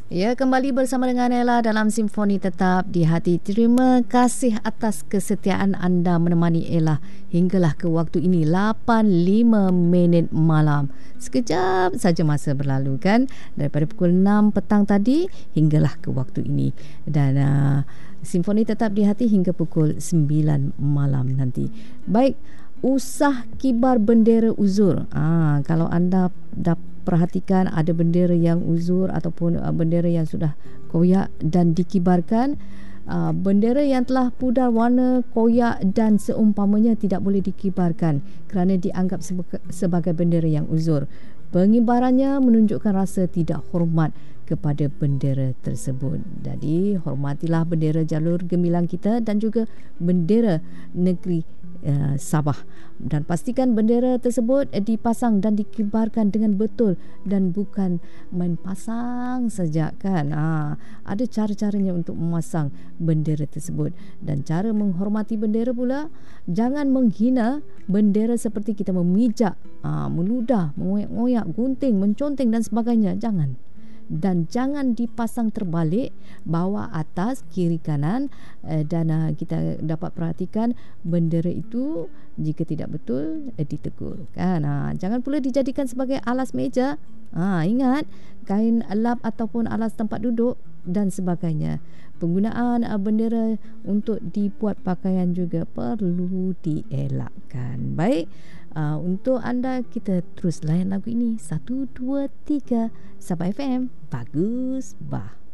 Ya, kembali bersama dengan Ella dalam Simfoni Tetap di Hati. Terima kasih atas kesetiaan anda menemani Ella hinggalah ke waktu ini 8.05 minit malam. Sekejap saja masa berlalu kan, daripada pukul 6 petang tadi hinggalah ke waktu ini. Dan Simfoni Tetap di Hati hingga pukul 9 malam nanti. Baik, usah kibar bendera uzur. Kalau anda dah perhatikan ada bendera yang uzur ataupun bendera yang sudah koyak dan dikibarkan, bendera yang telah pudar warna, koyak dan seumpamanya tidak boleh dikibarkan kerana dianggap sebagai bendera yang uzur. Pengibarannya menunjukkan rasa tidak hormat kepada bendera tersebut. Jadi hormatilah bendera jalur gemilang kita dan juga bendera negeri Sabah, dan pastikan bendera tersebut dipasang dan dikibarkan dengan betul dan bukan main pasang saja kan. Ada cara-caranya untuk memasang bendera tersebut, dan cara menghormati bendera pula, jangan menghina bendera seperti kita memijak, meludah, mengoyak-ngoyak, gunting, menconteng dan sebagainya. Jangan. Dan jangan dipasang terbalik, bawah atas, kiri kanan, dan kita dapat perhatikan bendera itu jika tidak betul ditegur kan. Jangan pula dijadikan sebagai alas meja. Ingat, kain lap ataupun alas tempat duduk dan sebagainya. Penggunaan bendera untuk dibuat pakaian juga perlu dielakkan. Baik, untuk anda kita terus layan lagu ini. 1, 2, 3 Sabah FM. Bagus bah.